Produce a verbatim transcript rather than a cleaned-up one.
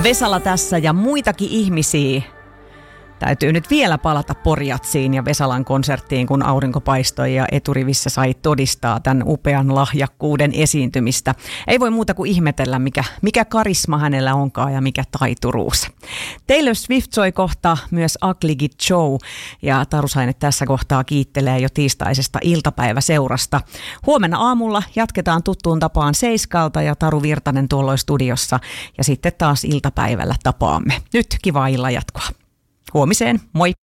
Vesala tässä ja muitakin ihmisiä. Täytyy nyt vielä palata Porjatsiin ja Vesalan konserttiin, kun aurinko paistoi ja eturivissä sai todistaa tämän upean lahjakkuuden esiintymistä. Ei voi muuta kuin ihmetellä, mikä, mikä karisma hänellä onkaan ja mikä taituruus. Taylor Swift soi kohta myös Ugly Kid Joe ja Taru Saine tässä kohtaa kiittelee jo tiistaisesta iltapäiväseurasta. Huomenna aamulla jatketaan tuttuun tapaan seiskalta ja Taru Virtanen tuolloin studiossa ja sitten taas iltapäivällä tapaamme. Nyt kivaa illan jatkoa. Huomiseen, moi!